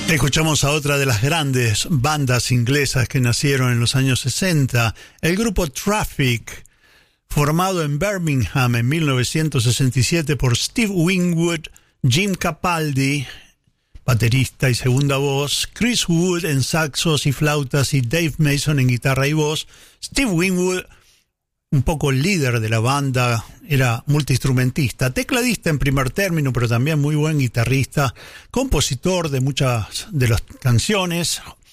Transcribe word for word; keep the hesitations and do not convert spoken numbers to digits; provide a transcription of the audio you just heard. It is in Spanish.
Escuchamos a otra de las grandes bandas inglesas que nacieron en los años sesenta, el grupo Traffic, formado en Birmingham en mil novecientos sesenta y siete por Steve Winwood, Jim Capaldi, baterista y segunda voz, Chris Wood en saxos y flautas y Dave Mason en guitarra y voz. Steve Winwood, un poco el líder de la banda, era multiinstrumentista, tecladista en primer término, pero también muy buen guitarrista, compositor de muchas de las canciones.